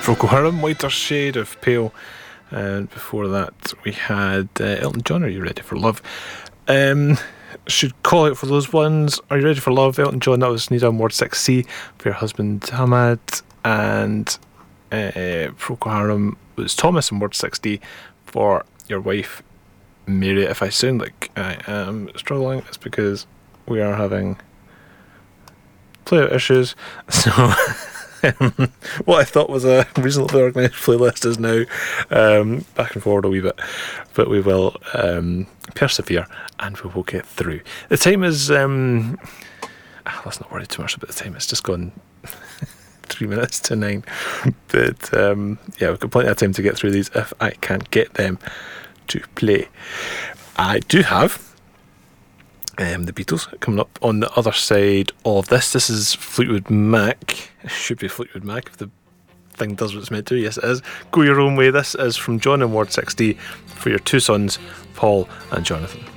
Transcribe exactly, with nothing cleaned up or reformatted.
Procol Harum, Whiter Shade of Pale. And before that, we had uh, Elton John, Are You Ready for Love? Um, should call out for those ones. Are You Ready for Love? Elton John, that was Nida on Ward six C for your husband Hamad. And uh, Procol Harum was Thomas on Ward six D for your wife Mary. If I sound like I am struggling, it's because we are having playout issues. So what I thought was a reasonably organised playlist is now um, back and forward a wee bit, but we will um, persevere and we will get through. The time is um, ah, let's not worry too much about the time. It's just gone three minutes to nine, but um, yeah, we've got plenty of time to get through these if I can't get them to play. I do have Um, the Beatles coming up on the other side of this. This is Fleetwood Mac. It should be Fleetwood Mac if the thing does what it's meant to. Yes, it is. Go your own way. This is from John and Ward six D for your two sons, Paul and Jonathan.